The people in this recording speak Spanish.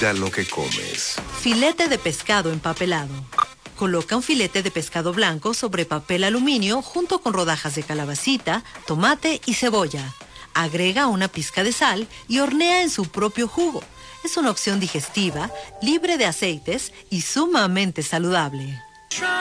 Cuida lo que comes. Filete de pescado empapelado. Coloca un filete de pescado blanco sobre papel aluminio junto con rodajas de calabacita, tomate y cebolla. Agrega una pizca de sal y hornea en su propio jugo. Es una opción digestiva, libre de aceites y sumamente saludable.